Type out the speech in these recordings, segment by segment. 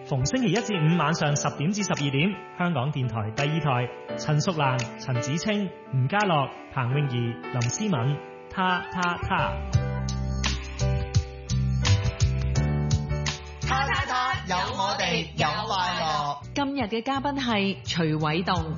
逢星期一至五晚上10點至12點，香港電台第二台，陳淑蘭、陳子清、吳家樂、彭詠儀、林思敏，他。 有我哋，有快樂。 今日嘅嘉賓係徐偉棟。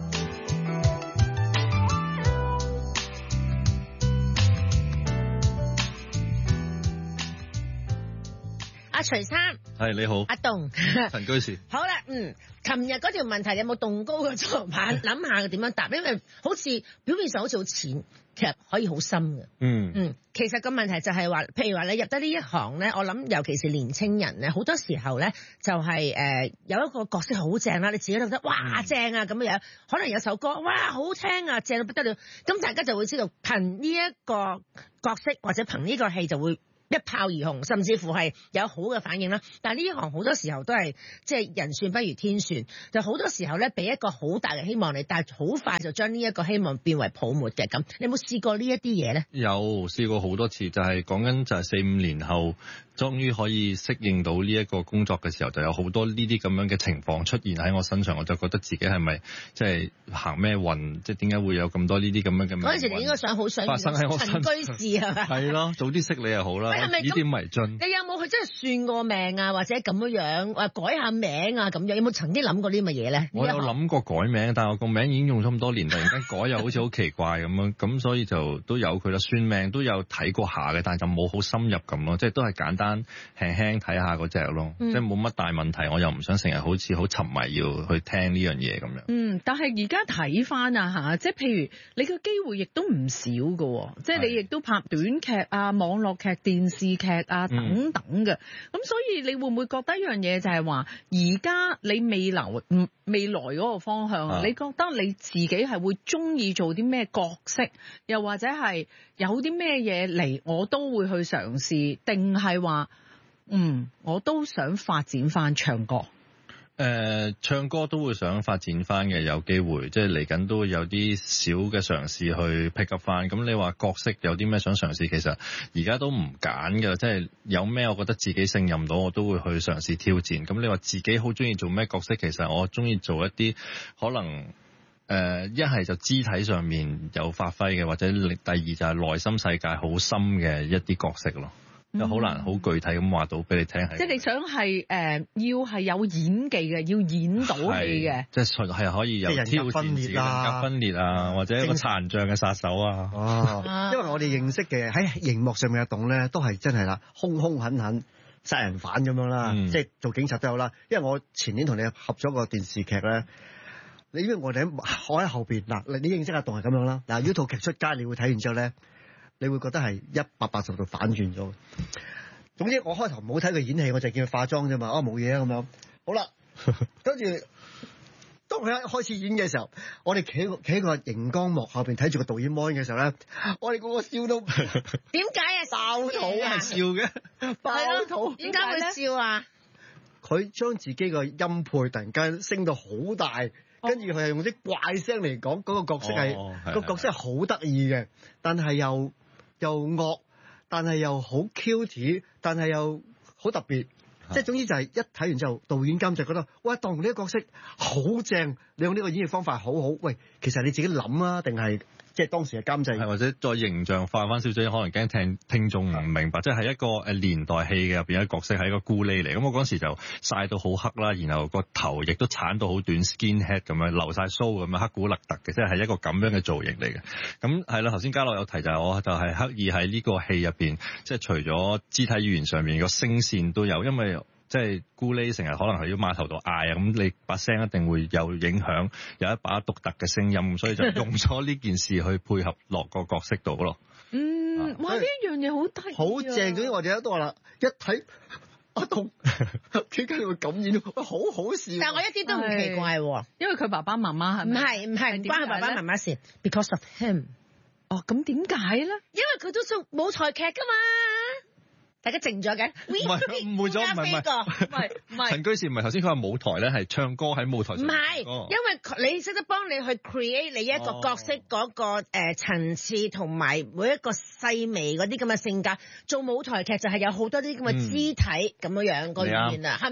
阿徐生， 係你好， 阿棟， 陳居士。 好啦，琴日嗰條問題有冇動高個床板，諗下佢點樣答？因為好似表面上好似好淺，其實可以好深嘅。其實個問題就係話，譬如話你入得呢一行咧，我諗尤其是年青人咧，好多時候咧就係有一個角色好正啦，你自己都覺得哇正啊咁樣，可能有首歌哇好聽啊，正到不得了，咁大家就會知道憑呢一個角色或者憑呢個戲就會一炮而紅，甚至乎係有好嘅反應啦。但係呢一行好多時候都係即係人算不如天算，就好多時候咧俾一個好大嘅希望你，但係好快就將呢一個希望變為泡沫嘅咁。你有冇試過呢一啲嘢咧？ 有試過好多次，就係講緊就係4-5年後，終於可以適應到呢一個工作嘅時候，就有好多呢啲咁樣嘅情況出現喺我身上，我就覺得自己係咪即係行咩運？即係點解會有咁多呢啲咁樣嘅？ 嗰陣時你應該好想發生喺我身上， 陳居士係咪？ 係咯，早啲識你又好啦。呢啲迷津， 你有冇去真係算過命啊？或者咁樣話改下名啊？咁樣有冇曾經諗過呢啲乜嘢咧？ 我有諗過改名，但係我個名已經用咗咁多年，突然間改又好似好奇怪咁樣，咁所以就都有佢啦。算命都有睇過下嘅，但係就冇好深入咁咯，即係都係簡單輕輕睇下嗰隻咯，即係冇乜大問題。我又唔想成日好似好沉迷要去聽呢樣嘢咁樣。 但係而家睇翻啊嚇，即係譬如你嘅機會亦都唔少嘅，即係你亦都拍短劇啊、網絡劇、電視劇啊等等嘅。咁所以你會唔會覺得一樣嘢就係話，而家你未來嗰個方向，你覺得你自己係會中意做啲咩角色，又或者係有啲咩嘢嚟，我都會去嘗試，定係話我都想發展翻唱歌？ 唱歌都會想發展翻嘅，有機會，即係嚟緊都會有啲小嘅嘗試去 pick up 翻。咁你話角色有啲咩想嘗試？其實而家都唔揀嘅，即係有咩我覺得自己勝任到，我都會去嘗試挑戰。咁你話自己好中意做咩角色？其實我中意做一啲可能一係就肢體上面有發揮嘅，或者第二就係內心世界好深嘅一啲角色咯。好難好具體咁話到俾你聽， 即係你想係要係有演技嘅，要演到戲嘅， 即係可以有挑戰自己人格分裂啊，或者一個殘障嘅殺手啊。 因為我哋認識嘅喺熒幕上面嘅棟咧，都係真係啦，兇兇狠狠殺人犯咁樣啦，即係做警察都有啦。因為我前年同你合咗個電視劇咧，你因為我喺後邊嗱，你認識阿棟係咁樣啦。嗱，如果套劇出街，你會睇完之後咧，你會覺得係180度反轉咗。總之我開頭唔好睇佢演戲，我就見佢化妝啫嘛。冇嘢啊咁樣。好啦，跟住當佢一開始演嘅時候，我哋企喺個熒光幕後邊睇住個導演 mon 嘅時候咧，我哋個個笑到點解啊？ 爆肚啊！笑嘅爆肚， 點解會笑啊？ 佢將自己個音配突然間升到好大，跟住佢係用啲怪聲嚟講，嗰個角色係個角色係好得意嘅，但係又惡，但係又好 cute， 但係又好特別。即係總之就係一睇完之後，導演監就覺得，哇，當呢個角色好正，你用呢個演繹方法好好。喂，其實你自己諗啊，定係即係當時嘅監製， 或者再形象化翻少少，可能驚聽眾唔明白，即係一個年代戲嘅入邊嘅角色係一個咕喱嚟。咁我嗰時就曬到好黑啦，然後個頭亦都鏟到好短 skinhead 咁樣，留晒鬚咁樣，黑古勒特嘅，即係一個咁樣嘅造型嚟嘅。咁係啦，頭先嘉樂有提就係我就係刻意喺呢個戲入邊，即係除咗肢體語言上面個聲線都有，因為即係咕喱成日可能係要碼頭度嗌啊，咁你把聲一定會有影響，有一把獨特嘅聲音，所以就用咗呢件事去配合落個角色度咯。 哇！呢樣嘢好得意， 好正。總之我哋都話啦，一睇阿棟點解會咁演，好好笑。 但係我一啲都唔奇怪喎， 因為佢爸爸媽媽係咪？ 唔係，唔關佢爸爸媽媽事。Because of him。 咁點解咧？ 因為佢都做舞台劇㗎嘛。大家靜咗嘅， 誤會咗，唔係陳居士唔係頭先佢話舞台咧係唱歌喺舞台上， 唔係，因為你識得幫你去 create 你一個角色嗰個層次同埋每一個細微嗰啲咁嘅性格，做舞台劇就係有好多啲咁嘅肢體咁樣個語言啊，係咪啊？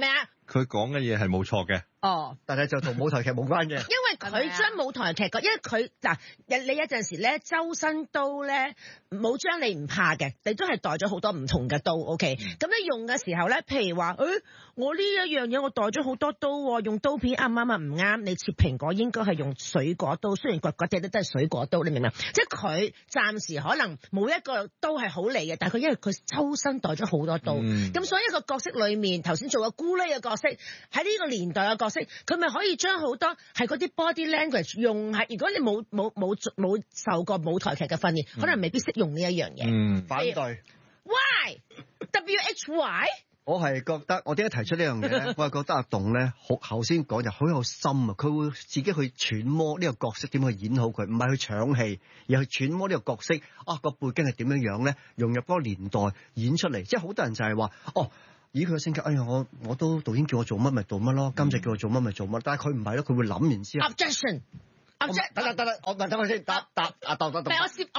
佢講嘅嘢係冇錯嘅。 哦， 但係就同舞台劇冇關嘅。 因為佢將舞台劇因為佢嗱，你有陣時咧，周身刀咧冇將你唔怕嘅，你都係袋咗好多唔同嘅刀。OK，咁你用嘅時候咧，譬如話，我呢一樣嘢我袋咗好多刀喎，用刀片啱唔啱啊？唔啱，你切蘋果應該係用水果刀，雖然嗰隻都係水果刀，你明唔明？即係佢暫時可能冇一個刀係好利嘅，但係佢因為佢周身袋咗好多刀，咁所以一個角色裡面頭先做個咕喱嘅角色，喺呢個年代嘅角色，佢咪可以將好多係嗰啲 body language 用喺，如果你冇受過舞台劇嘅訓練，可能未必識用呢一樣嘢。 反對。 Why? WHY？ 我係覺得，我點解提出呢樣嘢咧？我係覺得阿棟咧，頭先講就好有心啊！佢會自己去揣摩呢個角色點去演好佢，唔係去搶戲，而係去揣摩呢個角色個背景係點樣樣咧，融入嗰個年代演出嚟。即係好多人就係話，以佢嘅性格，哎呀，我都導演叫我做乜咪做乜咯，監製叫我做乜咪做乜，但係佢唔係咯，佢會諗完之後。 Objection。 得啦，我等我先答阿棟。 我可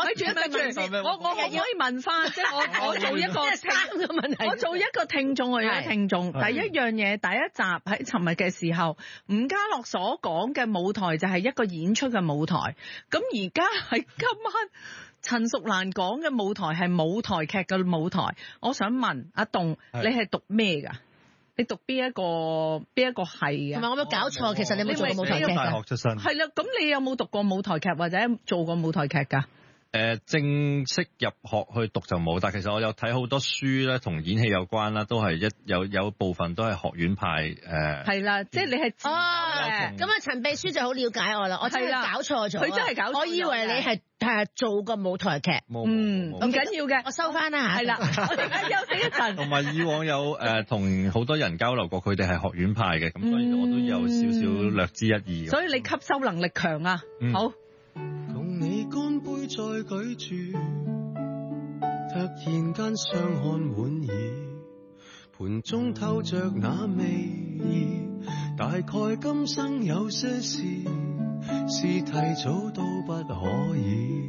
以問翻，即係我做一個嘅問題。 我做一個聽眾，我有個聽眾。第一樣嘢，第一集喺尋日嘅時候，吳家樂所講嘅舞台就係一個演出嘅舞台。咁而家係今晚陳淑蘭講嘅舞台係舞台劇嘅舞台。我想問阿棟，你係讀咩㗎？你讀邊一個系啊？ 同埋我有冇搞錯？其實你有冇做過舞台劇？ 大學出身。 係啦，咁你有冇讀過舞台劇或者做過舞台劇㗎？ 正式入學去讀就冇，但其實我有睇好多書咧，同演戲有關啦，都係有部分都係學院派係啦，即係你係咁啊，陳秘書就好了解我啦，我真係搞錯咗， 佢真係搞錯咗， 我以為你係做過舞台劇， 唔緊要嘅， 我收翻啦嚇。係啦， 我哋而家休息一陣。 同埋以往有同好多人交流過，佢哋係學院派嘅，咁所以我都有少少略知一二。 所以你吸收能力強啊，好。 共你乾杯再舉住，突然間相看滿意，盤中透着那味意，大概今生有些事是提早都不可以。